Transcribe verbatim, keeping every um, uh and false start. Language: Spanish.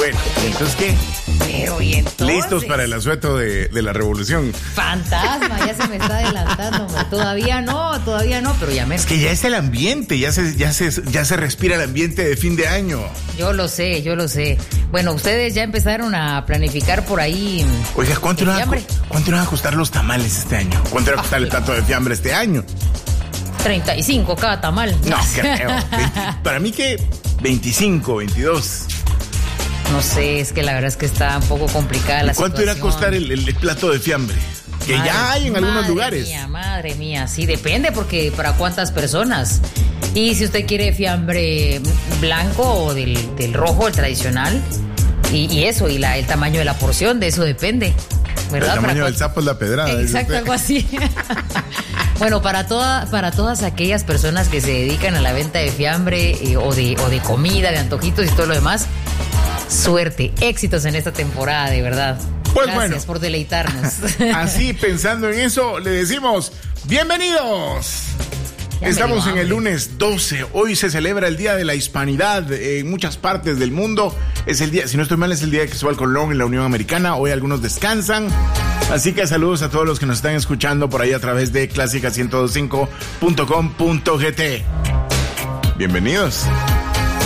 Bueno, ¿entonces qué? Pero y entonces. Listos para el asueto de, de la revolución. Fantasma, ya se me está adelantando. hombre. Todavía no, todavía no, pero ya me. Es que ya es el ambiente, ya se, ya se, ya se respira el ambiente de fin de año. Yo lo sé, yo lo sé. Bueno, ustedes ya empezaron a planificar por ahí. Oiga, ¿cuánto el van a, fiambre? ¿cuánto van a costar los tamales este año? ¿Cuánto va a costar Ah, el plato de fiambre este año? treinta y cinco cada tamal. No, creo. veinte, para mí que veinticinco, veintidós. No sé, es que la verdad es que está un poco complicada la ¿Cuánto situación. irá a costar el, el, el plato de fiambre? Que Madre, ya hay en algunos madre lugares. Mía, madre mía, sí, depende porque para cuántas personas. Y si usted quiere fiambre blanco o del, del rojo, el tradicional, y, y eso, y la, el tamaño de la porción, de eso depende. ¿Verdad? El tamaño Para del sapo es la pedrada. Exacto, algo así. Bueno, para toda, para todas aquellas personas que se dedican a la venta de fiambre eh, o, de, o de comida, de antojitos y todo lo demás, suerte, éxitos en esta temporada, de verdad. Pues Gracias bueno, por deleitarnos. Así, pensando en eso, le decimos ¡bienvenidos! Ya me Estamos dio en el hambre. lunes doce. Hoy se celebra el Día de la Hispanidad en muchas partes del mundo. Es el día, si no estoy mal, es el día de Cristóbal Colón en la Unión Americana. Hoy algunos descansan. Así que saludos a todos los que nos están escuchando por ahí a través de clásica ciento veinticinco punto com punto g t. Bienvenidos.